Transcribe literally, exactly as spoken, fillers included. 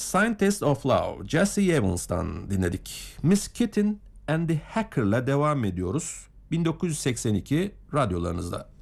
Scientist of Love, Jesse Evans'tan dinledik. Miss Kittin and the Hacker'la devam ediyoruz. bin dokuz yüz seksen iki radyolarınızda.